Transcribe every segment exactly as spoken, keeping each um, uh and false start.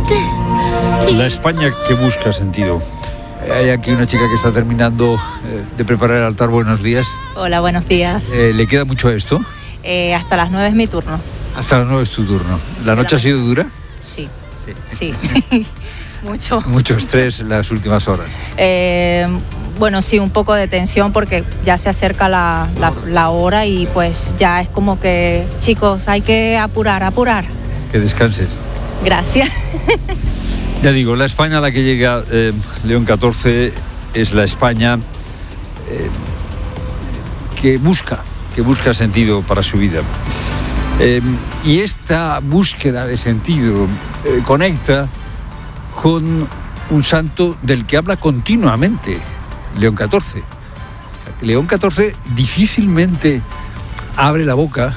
La España que busca sentido. Hay aquí una chica que está terminando eh, de preparar el altar. Buenos días. Hola, buenos días. Eh, ¿Le queda mucho a esto? Eh, hasta las nueve es mi turno. Hasta las nueve es tu turno. ¿La noche ha sido dura? Sí. Sí. Sí. Mucho. Mucho estrés en las últimas horas. Eh, bueno, sí, un poco de tensión porque ya se acerca la, la, la hora y pues ya es como que, chicos, hay que apurar, apurar. Que descanses. Gracias. Ya digo, la España a la que llega eh, León catorce es la España eh, que busca, que busca sentido para su vida. Eh, y esta búsqueda de sentido eh, conecta con un santo del que habla continuamente León catorce. León catorce difícilmente abre la boca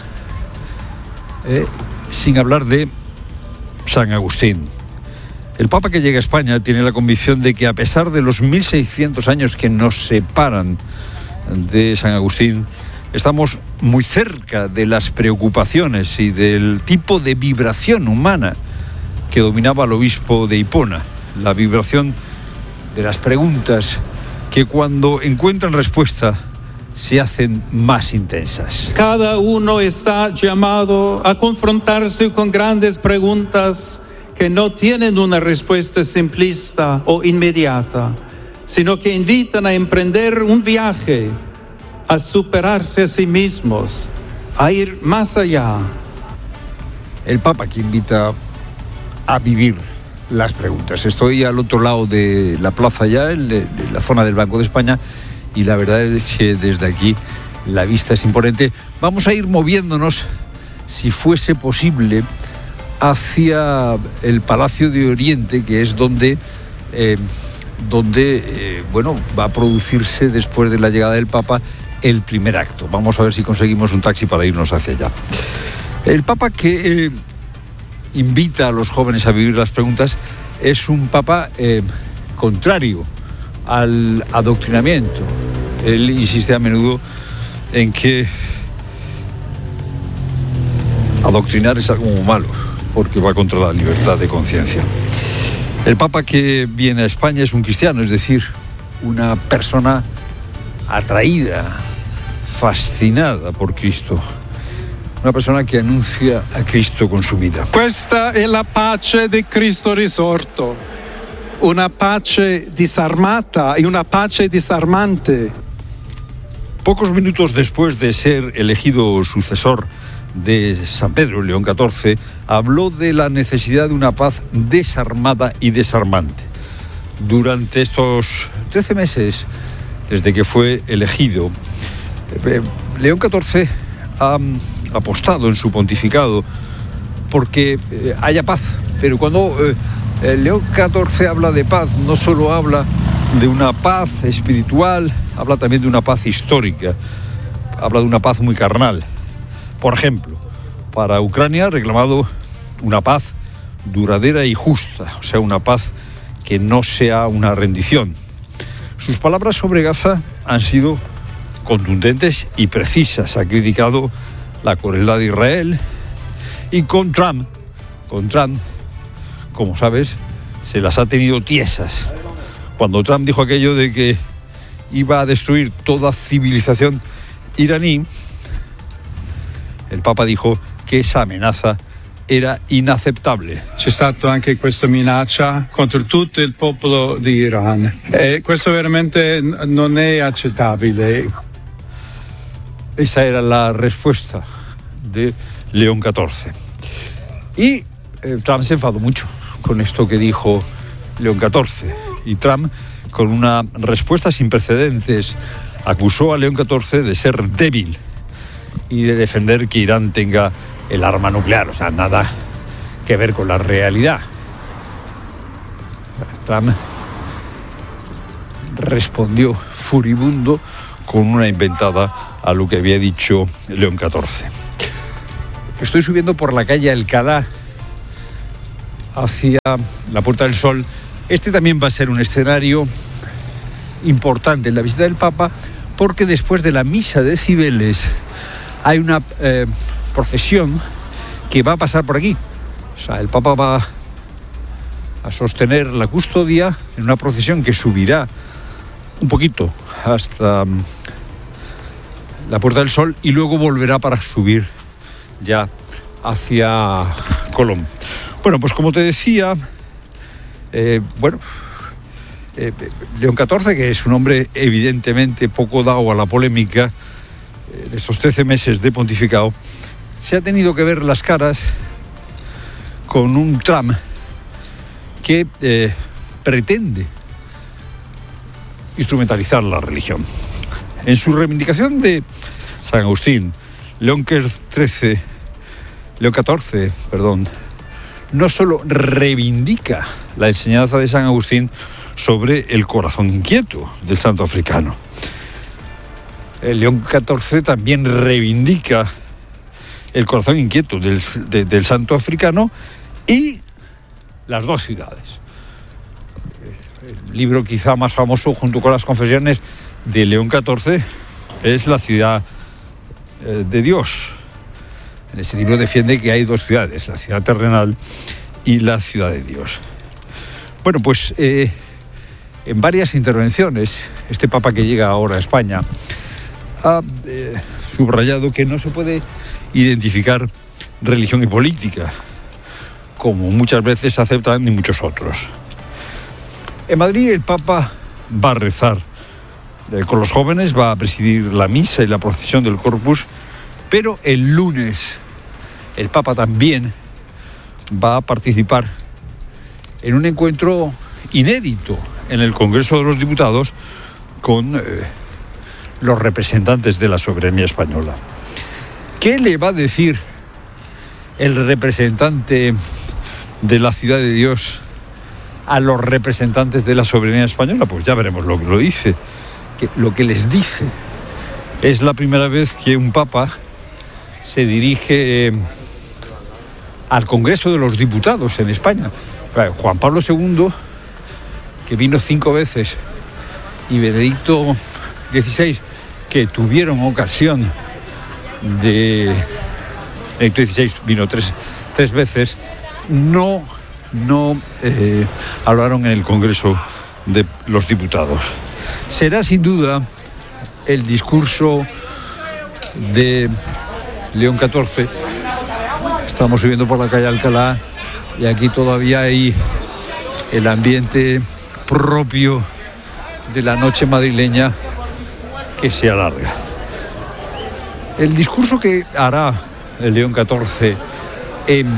eh, sin hablar de San Agustín. El Papa que llega a España tiene la convicción de que a pesar de los mil seiscientos años que nos separan de San Agustín, estamos muy cerca de las preocupaciones y del tipo de vibración humana que dominaba al obispo de Hipona, la vibración de las preguntas que cuando encuentran respuesta se hacen más intensas. Cada uno está llamado a confrontarse con grandes preguntas que no tienen una respuesta simplista o inmediata, sino que invitan a emprender un viaje, a superarse a sí mismos, a ir más allá. El Papa que invita a vivir las preguntas. Estoy al otro lado de la plaza ya, en la zona del Banco de España, y la verdad es que desde aquí la vista es imponente. Vamos a ir moviéndonos, si fuese posible, hacia el Palacio de Oriente, que es donde, eh, donde eh, bueno, va a producirse después de la llegada del Papa el primer acto. Vamos a ver si conseguimos un taxi para irnos hacia allá. El Papa que eh, invita a los jóvenes a vivir las preguntas es un Papa eh, contrario al adoctrinamiento. Él insiste a menudo en que adoctrinar es algo muy malo, porque va contra la libertad de conciencia. El Papa que viene a España es un cristiano, es decir, una persona atraída, fascinada por Cristo. Una persona che annuncia a Cristo con su vida. Questa è la pace di Cristo risorto, una pace disarmata y una pace disarmante. Pocos minutos después de ser elegido sucesor de San Pedro, León catorce, habló de la necesidad de una paz desarmada y desarmante. Durante estos trece meses, desde que fue elegido, León catorce ha apostado en su pontificado porque haya paz. Pero cuando eh, León catorce habla de paz, no solo habla de una paz espiritual, habla también de una paz histórica, habla de una paz muy carnal. Por ejemplo, para Ucrania ha reclamado una paz duradera y justa, o sea, una paz que no sea una rendición. Sus palabras sobre Gaza han sido contundentes y precisas. Ha criticado la crueldad de Israel y con Trump, con Trump, como sabes, se las ha tenido tiesas. Cuando Trump dijo aquello de que iba a destruir toda civilización iraní, el Papa dijo che esa amenaza era inaccettabile. C'è stata anche questa minaccia contro tutto il popolo di Iran e questo veramente non è accettabile. Esa era la respuesta de León catorce. Y eh, Trump se enfadó mucho con esto que dijo León catorce. Y Trump, con una respuesta sin precedentes, acusó a León catorce de ser débil y de defender que Irán tenga el arma nuclear, o sea, nada que ver con la realidad. Trump respondió furibundo con una inventada a lo que había dicho León catorce. Estoy subiendo por la calle Alcalá hacia la Puerta del Sol. Este también va a ser un escenario importante en la visita del Papa, porque después de la misa de Cibeles hay una eh, procesión que va a pasar por aquí. O sea, el Papa va a sostener la custodia en una procesión que subirá un poquito hasta la Puerta del Sol y luego volverá para subir ya hacia Colón. Bueno, pues como te decía, eh, bueno, eh, León catorce, que es un hombre evidentemente poco dado a la polémica, eh, de estos trece meses de pontificado, se ha tenido que ver las caras con un Trump que eh, pretende instrumentalizar la religión. En su reivindicación de San Agustín, León trece, León catorce, perdón, no solo reivindica la enseñanza de San Agustín sobre el corazón inquieto del santo africano. El León catorce también reivindica el corazón inquieto del, de, del santo africano y las dos ciudades. El libro quizá más famoso junto con las confesiones de León catorce es La ciudad eh, de Dios. En ese libro defiende que hay dos ciudades, la ciudad terrenal y la ciudad de Dios. Bueno, pues eh, en varias intervenciones, este papa que llega ahora a España ha eh, subrayado que no se puede identificar religión y política, como muchas veces aceptan y muchos otros. En Madrid el Papa va a rezar eh, con los jóvenes, va a presidir la misa y la procesión del Corpus, pero el lunes el Papa también va a participar en un encuentro inédito en el Congreso de los Diputados con eh, los representantes de la soberanía española. ¿Qué le va a decir el representante de la ciudad de Dios a los representantes de la soberanía española? Pues ya veremos lo que lo dice, que lo que les dice. Es la primera vez que un papa se dirige eh, al Congreso de los Diputados en España. Juan Pablo segundo, que vino cinco veces, y Benedicto dieciséis, que tuvieron ocasión de... Benedicto dieciséis vino tres, tres veces, no, no eh, hablaron en el Congreso de los Diputados. Será sin duda el discurso de León catorce. Estamos subiendo por la calle Alcalá y aquí todavía hay el ambiente propio de la noche madrileña que se alarga. El discurso que hará el León catorce en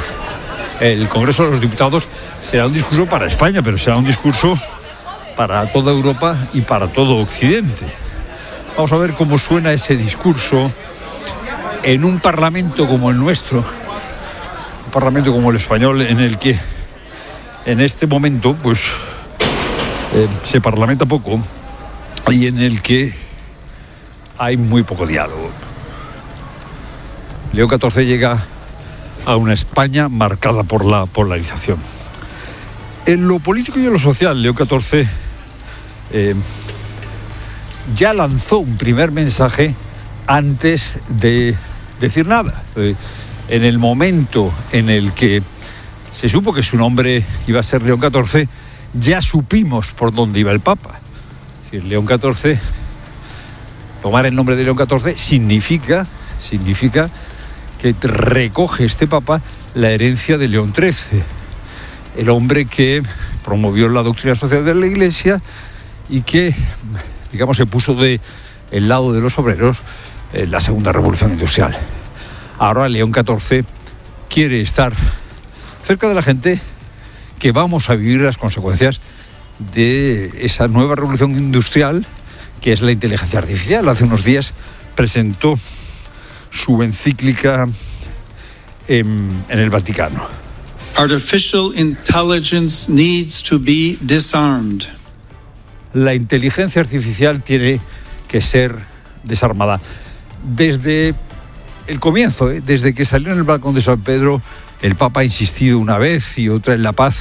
el Congreso de los Diputados será un discurso para España, pero será un discurso para toda Europa y para todo Occidente. Vamos a ver cómo suena ese discurso en un parlamento como el nuestro, un parlamento como el español, en el que en este momento pues eh, se parlamenta poco y en el que hay muy poco diálogo. León catorce llega a una España marcada por la polarización. En lo político y en lo social, León catorce eh, ya lanzó un primer mensaje antes de decir nada. Eh, en el momento en el que se supo que su nombre iba a ser León catorce, ya supimos por dónde iba el Papa. Es decir, León catorce, tomar el nombre de León catorce significa, significa que recoge este Papa la herencia de León trece, el hombre que promovió la doctrina social de la Iglesia y que, digamos, se puso de el lado de los obreros en la segunda revolución industrial. Ahora León catorce quiere estar cerca de la gente que vamos a vivir las consecuencias de esa nueva revolución industrial que es la inteligencia artificial. Hace unos días presentó su encíclica en, en el Vaticano. Artificial intelligence needs to be disarmed. La inteligencia artificial tiene que ser desarmada. Desde el comienzo, ¿eh? desde que salió en el balcón de San Pedro, el Papa ha insistido una vez y otra en la paz